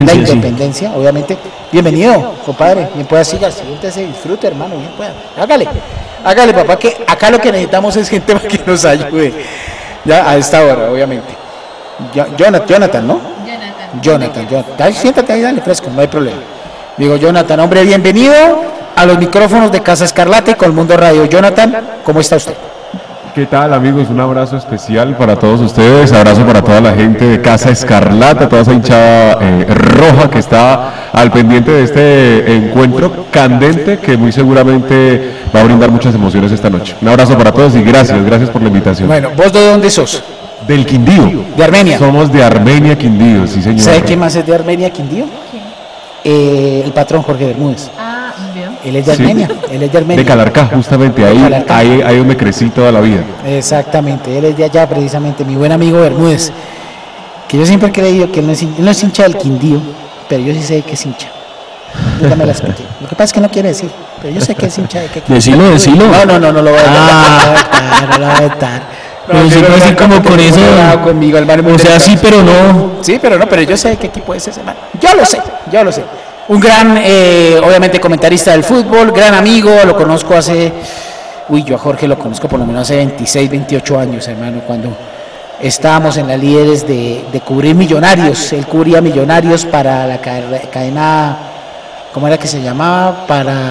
la sí, independencia, obviamente. Bienvenido, compadre, bien pueda, siga, siéntese, disfrute, hermano, bien pueda. Hágale, papá, que acá lo que necesitamos es gente para que nos ayude, ya a esta hora, obviamente. Jonathan, ¿no? Jonathan. Dale, siéntate ahí, dale, fresco, no hay problema. Digo, Jonathan, hombre, bienvenido a los micrófonos de Casa Escarlata y Colmundo Radio. Jonathan, ¿cómo está usted? ¿Qué tal, amigos? Un abrazo especial para todos ustedes, abrazo para toda la gente de Casa Escarlata, toda esa hinchada roja que está al pendiente de este encuentro candente que muy seguramente va a brindar muchas emociones esta noche. Un abrazo para todos y gracias por la invitación. Bueno, ¿vos de dónde sos? Del Quindío. De Armenia. Somos de Armenia, Quindío, sí señor. ¿Sabe quién más es de Armenia, Quindío? El patrón Jorge Bermúdez. Bien. Él es de Armenia, De Calarcá, justamente, ahí donde crecí toda la vida. Exactamente, él es de allá precisamente, mi buen amigo Bermúdez, que yo siempre he creído que él no es hincha del Quindío, pero yo sí sé que es hincha. Nunca me la expliqué. Lo que pasa es que no quiere decir, pero yo sé que es hincha de qué. Decilo. No lo voy a vetar. Pero sí, así como con eso. Conmigo, hermano, o sea, sí, pero no. Sí, pero yo sé qué equipo es ese, hermano. Yo lo sé. Un gran, obviamente, comentarista del fútbol, gran amigo, lo conozco yo a Jorge lo conozco por lo menos hace 26, 28 años, hermano, cuando estábamos en las líderes de cubrir Millonarios. Él cubría Millonarios para la cadena, ¿cómo era que se llamaba?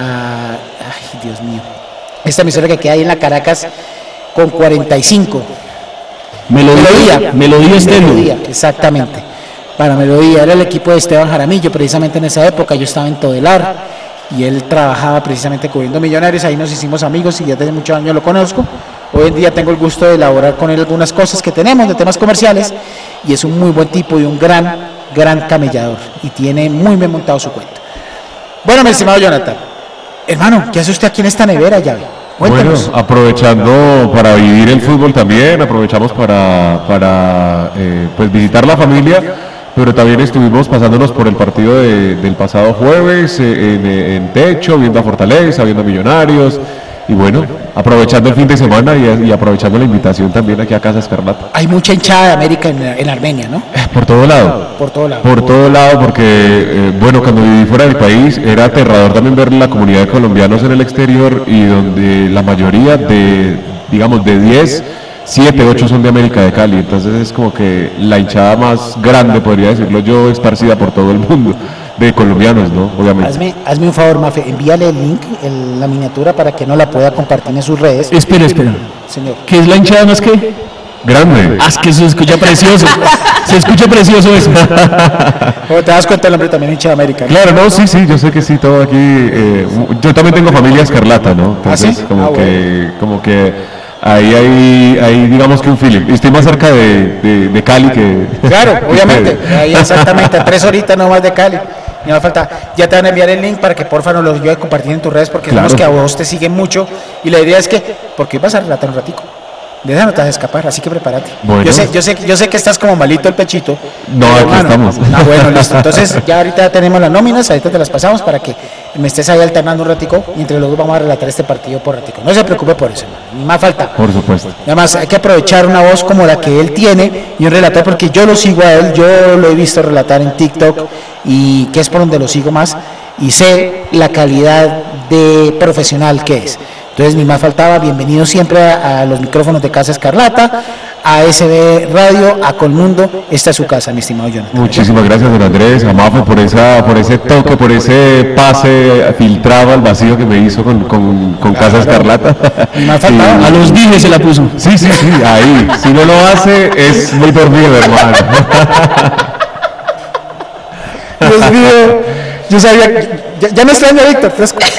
Ay, Dios mío, esta emisora que queda ahí en la Caracas con 45. Melodía Estéreo. Exactamente. Para Melodía, era el equipo de Esteban Jaramillo, precisamente en esa época yo estaba en Todelar y él trabajaba precisamente cubriendo Millonarios, ahí nos hicimos amigos y ya desde muchos años lo conozco. Hoy en día tengo el gusto de elaborar con él algunas cosas que tenemos de temas comerciales y es un muy buen tipo y un gran camellador y tiene muy bien montado su cuento. Bueno, mi estimado Jonathan, hermano, ¿qué hace usted aquí en esta nevera, llave? Cuéntanos. Bueno, aprovechando para vivir el fútbol también, aprovechamos para pues visitar la familia, pero también estuvimos pasándonos por el partido del pasado jueves en Techo, viendo a Fortaleza, viendo a Millonarios, y bueno, aprovechando el fin de semana y aprovechando la invitación también aquí a Casa Escarlata. Hay mucha hinchada de América en Armenia, ¿no? Por todo lado. Por todo lado, porque bueno, cuando viví fuera del país era aterrador también ver la comunidad de colombianos en el exterior y donde la mayoría de 10, 7, 8 son de América de Cali, entonces es como que la hinchada más grande, podría decirlo yo, esparcida por todo el mundo, de colombianos, ¿no? Obviamente. Hazme un favor, Mafe, envíale el link, la miniatura para que no la pueda compartir en sus redes. Espera. Señor. ¿Qué es la hinchada más que? Grande. Es que se escucha precioso. Se escucha precioso eso. ¿Cómo te das cuenta, el hombre también hincha de América? ¿No? Claro, no, sí, yo sé que sí, todo aquí. Yo también tengo familia escarlata, ¿no? Entonces, ¿sí? como que ahí digamos que un feeling. Estoy más cerca de Cali que. Claro, obviamente. Ahí exactamente, 3 horitas nomás de Cali. Y no falta, ya te van a enviar el link para que porfa nos lo ayude a compartir en tus redes porque sabemos que a vos te siguen mucho y la idea es que, porque vas a relatar un ratico. De esa no te vas a escapar, así que prepárate. Bueno. Yo sé que estás como malito el pechito. No, aquí hermano, estamos. Bueno, listo. Entonces, ya ahorita tenemos las nóminas, ahorita te las pasamos para que me estés ahí alternando un ratico y entre los dos vamos a relatar este partido por ratico. No se preocupe por eso, hermano. Ni más falta. Por supuesto. Además, hay que aprovechar una voz como la que él tiene y un relator, porque yo lo sigo a él, yo lo he visto relatar en TikTok y que es por donde lo sigo más y sé la calidad de profesional que es. Entonces, ni más faltaba, bienvenido siempre a los micrófonos de Casa Escarlata, a SB Radio, a Colmundo, esta es su casa, mi estimado Jonathan. Muchísimas gracias, don Andrés, a Mafe por ese toque, por ese pase filtrado al vacío que me hizo con Casa Escarlata. Ni más faltaba. A los dije se la puso. Sí, ahí. Si no lo hace, es muy dormido, hermano. Dios mío, yo sabía, ya no extraño a Víctor,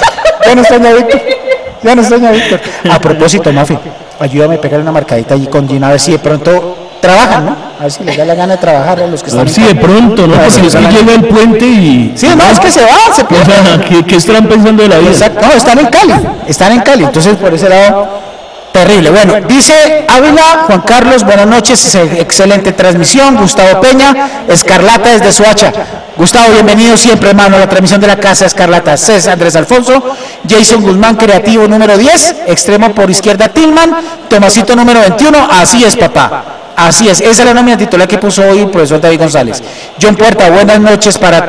ya no extraña a Víctor. A propósito, Mafi, ayúdame a pegar una marcadita allí con Gina, a ver si de pronto trabajan, ¿no? A ver si les da la gana de trabajar a los que A están. ver si de pronto, ¿no? Porque es que llega el puente y. Sí, no, es que se va, se pierde. O sea, ¿qué estarán pensando de la vida? Exacto, no, están en Cali, entonces por ese lado, terrible. Bueno, dice Ávila, Juan Carlos, buenas noches, excelente transmisión, Gustavo Peña, Escarlata desde Soacha. Gustavo, bienvenido siempre, hermano, a la transmisión de la Casa Escarlata. César Andrés Alfonso, Jason Guzmán, creativo número 10, extremo por izquierda Tillman, Tomasito número 21, así es, papá. Así es, esa es la nómina titular que puso hoy el profesor David González. John Puerta, buenas noches para